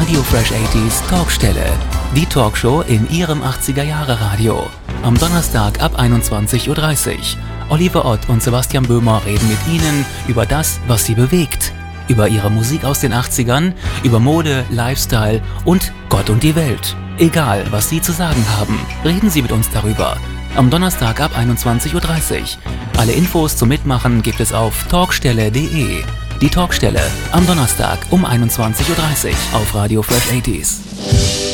Radio Fresh 80s Talkstelle, die Talkshow in Ihrem 80er-Jahre-Radio. Am Donnerstag ab 21:30 Uhr. Oliver Ott und Sebastian Böhmer reden mit Ihnen über das, was Sie bewegt. Über Ihre Musik aus den 80ern, über Mode, Lifestyle und Gott und die Welt. Egal, was Sie zu sagen haben, reden Sie mit uns darüber. Am Donnerstag ab 21:30 Uhr. Alle Infos zum Mitmachen gibt es auf talkstelle.de. Die Talkstelle am Donnerstag um 21:30 Uhr auf Radio Fresh 80s.